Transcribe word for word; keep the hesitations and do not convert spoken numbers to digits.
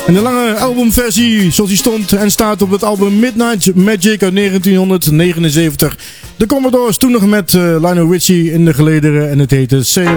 En de lange albumversie, zoals die stond en staat op het album Midnight Magic uit negentienhonderdnegenenzeventig. De Commodores, toen nog met uh, Lionel Richie in de gelederen en het heette Sail